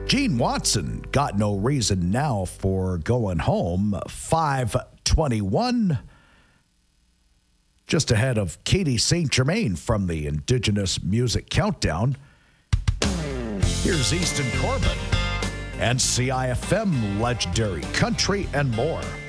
Gene Watson, Got No Reason Now for Going Home, 521. Just ahead of Katie St. Germain from the Indigenous Music Countdown. Here's Easton Corbin and CIFM Legendary Country and more.